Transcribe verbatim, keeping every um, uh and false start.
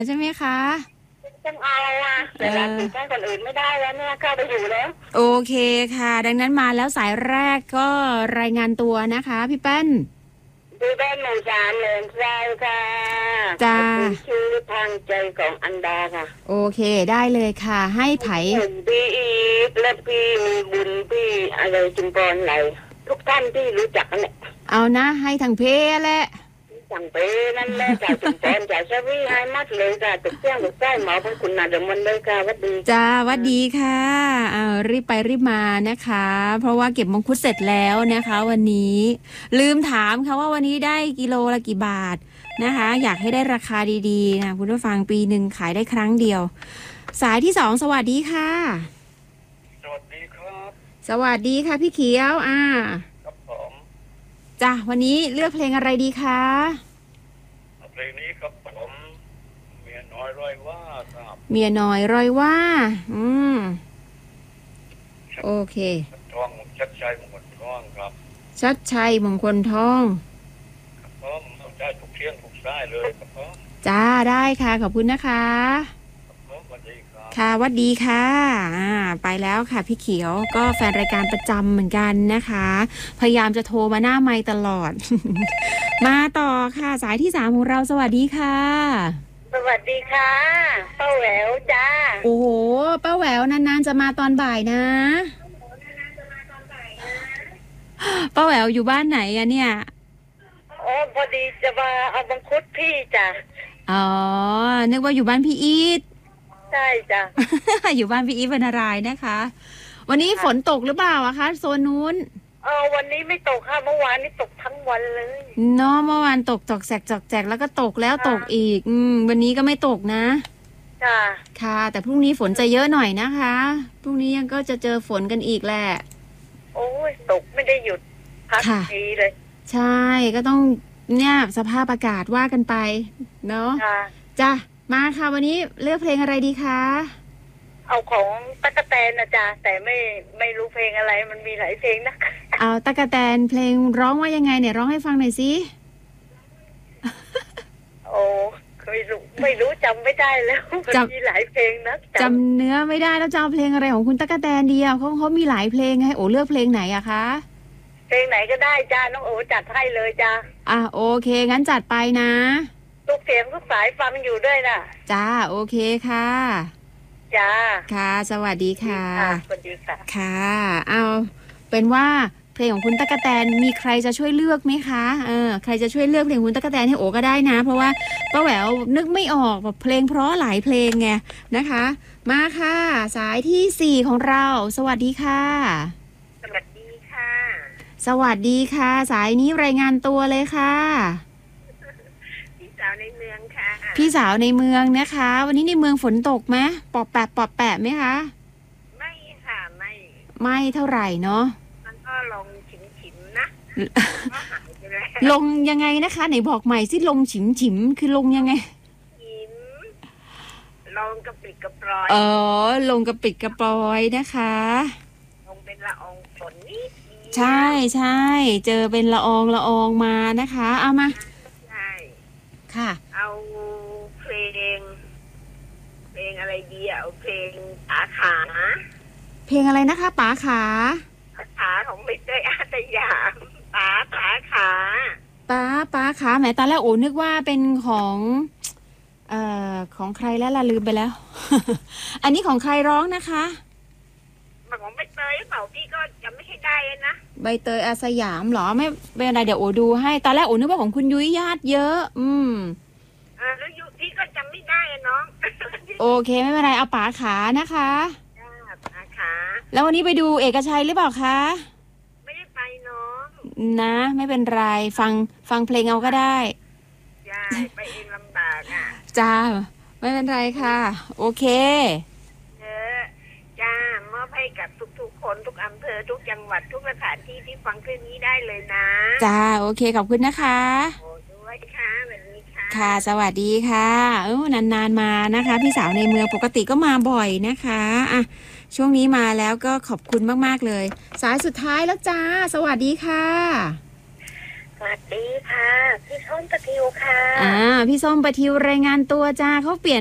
ใช่ไหมคะต้องเอาอ่ะเอเวลาอถือแป้งคนอื่นไม่ได้แล้วเนี่ยเข้าไปอยู่แล้วโอเคค่ะดังนั้นมาแล้วสายแรกก็รายงานตัวนะคะพี่เป้นดูแป้งหมู่สามเหลินทรายค่ะขจ้าอบคุณชื่อทางใจของอันดาค่ะโอเคได้เลยค่ะให้ไผหนึ่งพี่อีฟและพี่มีบุญพี่อะไรจุมพรไหลทุกท่านที่รู้จักกันเนี่ยเอานะให้ทางเพแหละสั่งไปนั่นแหละจากจุมพรจากชวีให้มัดเลยค่ะตึกเตี้ยงตึกใต้หมอพระคุณนาเดมันเลยค่ะวัดดีจ้าหวัดดีค่ะเอารีบไปรีบมานะคะเพราะว่าเก็บมังคุดเสร็จแล้วนะคะวันนี้ลืมถามค่ะว่าวันนี้ได้กิโลละกี่บาทนะคะอยากให้ได้ราคาดีๆนะคุณผู้ฟังปีหนึ่งขายได้ครั้งเดียวสายที่สองสวัสดีค่ะสวัสดีครับสวัสดีค่ะพี่เขียวอ่าครับผมจ้ะวันนี้เลือกเพลงอะไรดีคะเพลงนี้ครับผมเมียน้อยร้อยว่าครับเมียน้อยร้อยว่าอืมโอเคทองชัดชัยมงคลทองครับชัดชัยมงคลทองครับผมได้ทุกเที่ยงทุกสายเลยครับผมจ้าได้ค่ะขอบคุณนะคะครับผมสวัสดีครับค่ะวัดดีค่ะอ่าไปแล้วค่ะพี่เขียวก็แฟนรายการประจำเหมือนกันนะคะพยายามจะโทรมาหน้าไมค์ตลอด มาต่อค่ะสายที่สามของเราสวัสดีค่ะสวัสดีค่ะป้าแหววจ้าโอ้โหป้าแหววนานๆจะมาตอนบ่ายนะป้าแหววอยู่บ้านไหนอะเนี่ยโอ้พอดีจะมาเอามังคุดพี่จ้ะอ๋อนึกว่าอยู่บ้านพี่อีทใช่จ้ะอยู่บ้านพี่อีทวรรณารายนะคะวันนี้ฝนตกหรือเปล่าอะคะโซนนู้นเออวันนี้ไม่ตกค่ะเมื่อวานนี้ตกทั้งวันเลยเนาะเมื่อวานตกจอกแสกจอกแจกแล้วก็ตกแล้วตกอีกอืมวันนี้ก็ไม่ตกนะค่ะค่ะแต่พรุ่งนี้ฝนจะเยอะหน่อยนะคะพรุ่งนี้ยังก็จะเจอฝนกันอีกแหละโอ้ยตกไม่ได้หยุดพักทีเลยใช่ก็ต้องเนี่ยสภาพอากาศว่ากันไปเนาะจ้ะมาค่ะวันนี้เลือกเพลงอะไรดีคะเอาของตั๊กแตนนะจ๊ะแต่ไม่ไม่รู้เพลงอะไรมันมีหลายเพลงนะเอาตั๊กแตนเพลงร้องว่ายังไงเนี่ยร้องให้ฟังหน่อยสิโอ้ไม่รู้ไม่รู้จำไม่ได้แล้วมันมีหลายเพลงนะจำเนื้อไม่ได้แล้วจะเอาเพลงอะไรของคุณตั๊กแตนดีอ่ะเขาเขามีหลายเพลงไงโอ้เลือกเพลงไหนอะคะเพลงไหนก็ได้จ้าน้องโอจัดให้เลยจ้าอ่ะโอเคงั้นจัดไปนะทุกเสียงทุกสายฟังอยู่ด้วยนะจ้าโอเคค่ะจ้าค่ะสวัสดีค่ะสวัสดีค่ะค่ะเอาเป็นว่าเพลงของคุณตั๊กแตนมีใครจะช่วยเลือกไหมคะเออใครจะช่วยเลือกเพลงคุณตั๊กแตนให้โอก็ได้นะเพราะว่าป้าแหววนึกไม่ออกแบบเพลงเพราะหลายเพลงไงนะคะมาค่ะสายที่สี่ของเราสวัสดีค่ะสวัสดีค่ะสวัสดีค่ะสายนี้รายงานตัวเลยค่ะพี่สาวในเมืองค่ะพี่สาวในเมืองนะคะวันนี้ในเมืองฝนตกไหมปอบแปะปอบแปะไหมคะไม่ค่ะไม่ไม่เท่าไหร่เนาะมันก็ลงฉิมๆนะลงยังไงนะคะไหนบอกใหม่สิลงฉิมฉิมคือลงยังไงฉิมลงกระปิดกระปลอยอ๋อลงกระปิดกระปลอยนะคะลงเป็นละอองฝนนิดใช่ใช่เจอเป็นละอองละอองมานะคะเอามาใช่ค่ะเอาเพลงเพลงอะไรดีอ่ะเอาเพลงป๋าขาเพลงอะไรนะคะป๋าขาขาของไม่เตยอาตยามป๋าป๋าขาป๋าป๋าขาแหมตอนแรกโอ้นึกว่าเป็นของเอ่อของใครแล้วล่ะลืมไปแล้ว อันนี้ของใครร้องนะคะของใบเตยเปล่าพี่ก็จำไม่ให้ได้นะใบเตยอาสยามเหรอไม่เป็นไรเดี๋ยวโอดูให้ตอนแรกโอนึกว่าของคุณยุ้ยญาติเยอะอืมอ่าแล้วยุพี่ก็จำไม่ได้น้องโอเคไม่เป็นไรเอาป๋าขานะคะจ้าป๋าขาแล้ววันนี้ไปดูเอกชัยหรือเปล่าคะไม่ได้ไปน้องนะไม่เป็นไรฟังฟังเพลงเอาก็ได้จ้าไปเองลำบากอ่ะจ้าไม่เป็นไรค่ะโอเคเออจ้ามอบให้กับทุกๆคนทุกอำเภอทุกจังหวัดทุกสถานที่ที่ฟังเพลงนี้ได้เลยนะจ้าโอเคขอบคุณนะคะโอ้ด้วยค่ะแบบนี้ค่ะค่ะสวัสดีค่ะเออนานๆมานะคะพี่สาวในเมืองปกติก็มาบ่อยนะคะอ่ะช่วงนี้มาแล้วก็ขอบคุณมากๆเลยสายสุดท้ายแล้วจ้าสวัสดีค่ะสวัสดีค่ะพี่ส้มตะทิวค่ะอ่าพี่ส้มประทิวรายงานตัวจ้าเขาเปลี่ยน